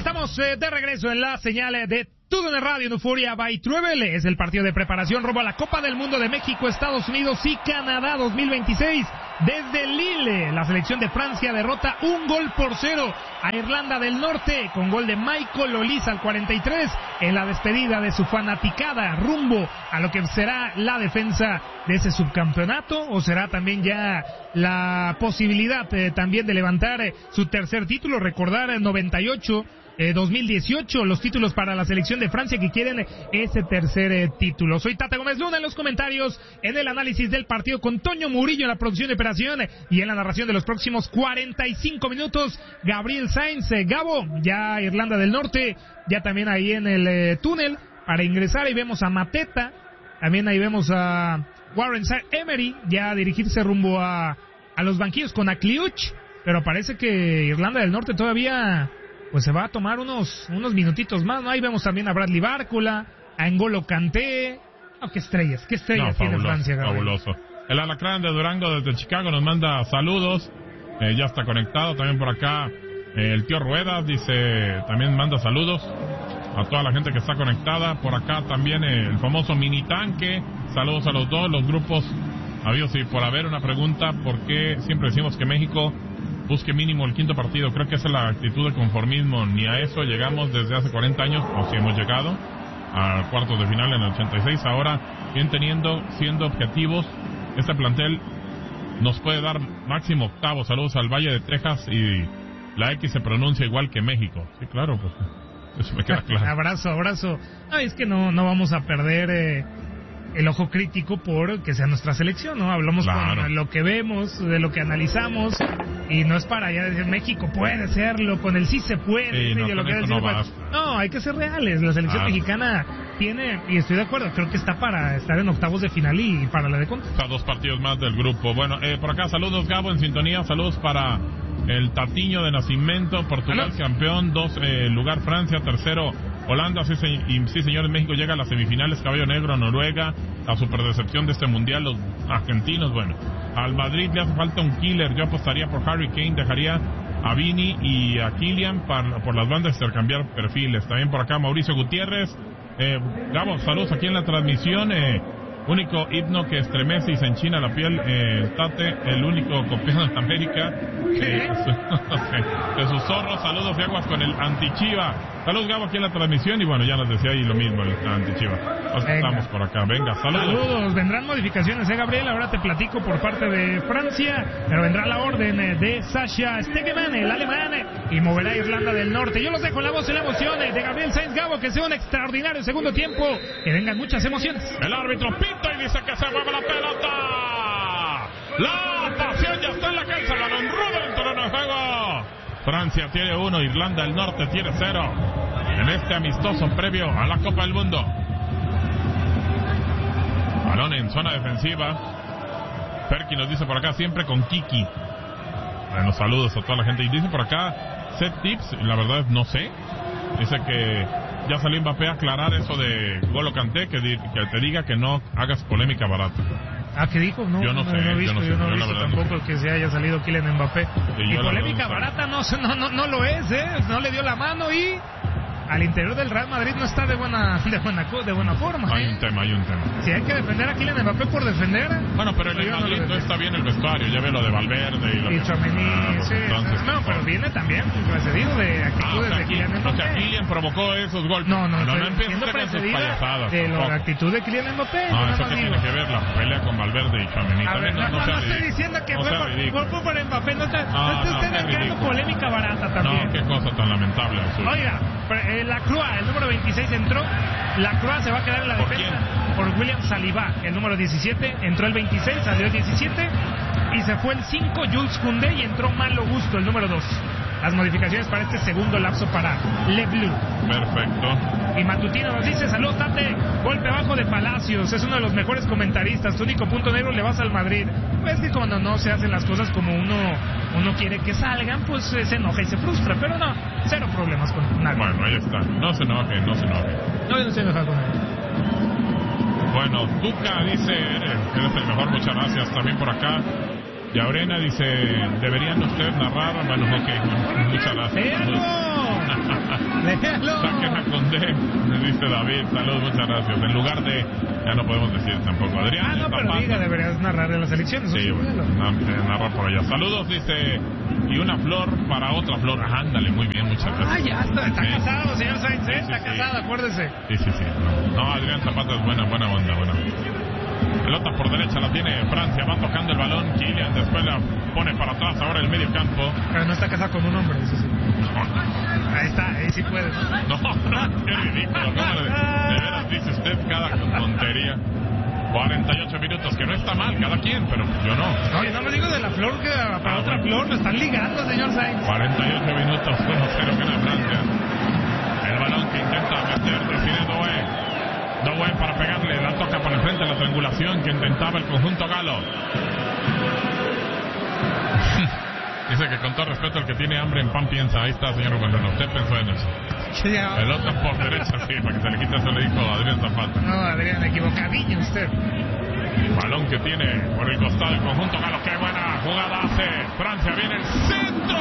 Estamos de regreso en la señal de TUDN Radio en Euforia by Travel. Es el partido de preparación rumbo a la Copa del Mundo de México, Estados Unidos y Canadá 2026. Desde Lille, la selección de Francia derrota 1-0 a Irlanda del Norte con gol de Michael Olise al 43 en la despedida de su fanaticada rumbo a lo que será la defensa de ese subcampeonato, o será también ya la posibilidad también de levantar su tercer título. Recordar 2018, los títulos para la selección de Francia que quieren ese tercer título. Soy Tata Gómez Luna en los comentarios, en el análisis del partido con Toño Murillo en la producción de operación y en la narración de los próximos 45 minutos, Gabriel Sainz. Gabo, ya Irlanda del Norte, ya también ahí en el túnel para ingresar, ahí vemos a Mateta, también ahí vemos a Warren Emery ya dirigirse rumbo a los banquillos con Akliuch, pero parece que Irlanda del Norte todavía pues se va a tomar unos minutitos más, ¿no? Ahí vemos también a Bradley Bárcola, a N'Golo Kanté. Oh, qué estrellas tiene Francia, Gabriel. Fabuloso. El Alacrán de Durango desde Chicago nos manda saludos, ya está conectado también por acá. El tío Ruedas dice, también manda saludos a toda la gente que está conectada. Por acá también el famoso mini tanque, saludos a los dos, los grupos habidos y por haber. Una pregunta, ¿por qué siempre decimos que México busque mínimo el quinto partido? Creo que esa es la actitud de conformismo. Ni a eso llegamos desde hace 40 años, o si hemos llegado a cuartos de final en el 86. Ahora, bien siendo objetivos, este plantel nos puede dar máximo octavo. Saludos al Valle de Texas, y la X se pronuncia igual que México. Sí, claro, pues eso me queda claro. Abrazo. No, es que no vamos a perder el ojo crítico por que sea nuestra selección, ¿no? Hablamos con lo que vemos, de lo que analizamos, y no es para ya decir México puede serlo, con el sí se puede, sí, no, de lo que decir, no, hay que ser reales. La selección mexicana tiene, y estoy de acuerdo, creo que está para estar en octavos de final y para la de contra. O sea, 2 partidos más del grupo. Bueno, por acá saludos, Gabo, en sintonía, saludos para el Tatiño de Nacimiento, Portugal campeón, 2 lugar Francia, tercero Holanda, sí señores, México llega a las semifinales, Caballo Negro, Noruega, la superdecepción de este mundial, los argentinos. Bueno, al Madrid le hace falta un killer, yo apostaría por Harry Kane, dejaría a Vini y a Kylian por las bandas, intercambiar perfiles. También por acá Mauricio Gutiérrez, Gabo, saludos aquí en la transmisión. Único himno que estremece y se enchina la piel, Tate, el único copiado en América, de sus zorros. Saludos de aguas con el antichiva. Saludos, Gabo, aquí en la transmisión. Y bueno, ya nos decía ahí lo mismo el antichiva. Estamos por acá, venga, saludos. Vendrán modificaciones, Gabriel, ahora te platico por parte de Francia, pero vendrá la orden de Sasha Stegemann, el alemán, y moverá a Irlanda del Norte. Yo los dejo la voz y la emoción de Gabriel Sainz. Gabo, que sea un extraordinario segundo tiempo, que vengan muchas emociones. El árbitro y dice que se mueve la pelota. La pasión ya está en la cancha, ganó en rudo el terreno de juego. Francia tiene 1, Irlanda del Norte tiene 0 en este amistoso previo a la Copa del Mundo. Balón en zona defensiva. Perky nos dice por acá, siempre con Kiki. Bueno, saludos a toda la gente. Y dice por acá, set tips, la verdad no sé. Dice que ya salió Mbappé a aclarar eso de N'Golo Kanté, que te diga que no hagas polémica barata. ¿Qué dijo? No, yo no sé, he visto tampoco no sé. Que se haya salido Kylian Mbappé. Y polémica barata no lo es, no le dio la mano, y al interior del Real Madrid no está de buena forma. Hay un tema. Si hay que defender a Kylian Mbappé por defender. Bueno, pero en el Madrid no está bien el vestuario, ya ve lo de Valverde y Tchouaméni, sí. No, pero viene también precedido de actitudes de Kylian Mbappé. O sea, Kylian provocó esos golpes. No empieza con sus payasadas. De la actitud de Kylian Mbappé. No, eso que tiene que ver la pelea con Valverde y Tchouaméni. No estoy diciendo que fue por Mbappé, no esté creando polémica barata también. No, qué cosa tan lamentable. Oiga, Lacroix, el número 26 entró. Lacroix se va a quedar en la defensa por William Saliba, el número 17. Entró el 26, salió el 17 y se fue el 5, Jules Koundé, y entró Malo Gusto, el número 2. Las modificaciones para este segundo lapso para Le Bleu. Perfecto. Y Matutino nos dice, saludos Tate, golpe bajo de Palacios, es uno de los mejores comentaristas, tu único punto negro, le vas al Madrid. Pues que cuando no se hacen las cosas como uno quiere que salgan, pues se enoja y se frustra, pero no, cero problemas con nadie. Bueno, ahí está, no se enoje. No, yo no estoy enojado con él. Bueno, Tuca dice, eres el mejor, muchas gracias. También por acá Yaurena dice, deberían ustedes narrar. Bueno, ok, muchas gracias. de, dice David, saludos, muchas gracias. En lugar de, ya no podemos decir tampoco. Adrián, no, pero diga, deberías narrar en las elecciones. Sí, bueno, narrar por allá. Saludos, dice, y una flor para otra flor. Ándale, muy bien, muchas gracias. Ya está casado, señor Sainz, está casado, acuérdese. Sí. No, Adrián Zapata es buena onda, buena. Pelota por derecha la tiene Francia, va tocando el balón, Kylian después la pone para atrás, ahora el medio campo. Pero no está casado con un hombre, eso sí. Ahí está, ahí sí puede. No, qué ridículo, de veras dice usted cada tontería. 48 minutos, que no está mal cada quien, pero yo no. No, yo no lo digo de la flor que para otra flor, lo están ligando, señor Sainz. 48 minutos, 1-0 gana Francia. El balón que intenta meter, decide Doué para pegarle, la toca por el frente, la triangulación que intentaba el conjunto galo. Dice que con todo respeto, el que tiene hambre en pan piensa. Ahí está, señor Bueno, usted pensó en eso. Pelota por derecha, sí, para que se le quite, eso le dijo Adrián Zapata. No, Adrián, equivocadillo usted. Balón que tiene por el costado el conjunto galo. ¡Qué buena jugada hace! Francia viene el centro.